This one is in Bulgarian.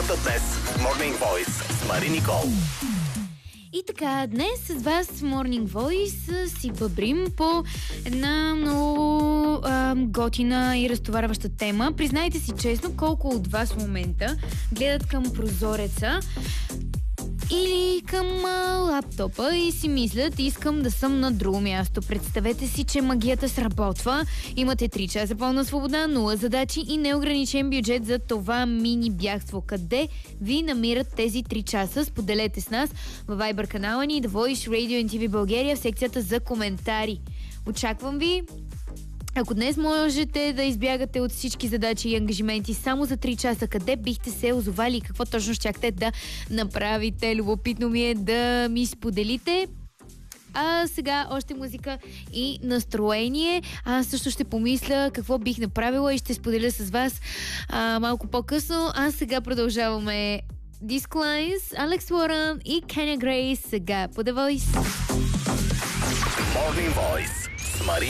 Темата днес в Morning Voice с Мари Никол. И така, днес с вас в Morning Voice си бъбрим по една много готина и разтоварваща тема. Признайте си честно, колко от вас в момента гледат към прозореца или към лаптопа и си мислят, искам да съм на друго място. Представете си, че магията сработва. Имате 3 часа пълна свобода, 0 задачи и неограничен бюджет за това мини бягство. Къде ви намират тези 3 часа? Споделете с нас във Viber канала ни The Voice Radio NTV България в секцията за коментари. Очаквам ви. Ако днес можете да избягате от всички задачи и ангажименти само за 3 часа, къде бихте се озовали и какво точно щяхте да направите? Любопитно ми е да ми споделите. А сега още музика и настроение. Аз също ще помисля какво бих направила и ще споделя с вас малко по-късно. А сега продължаваме Disco Lines, Алекс Уорън и Кеня Грейс сега по The Voice. Morning Voice с Мари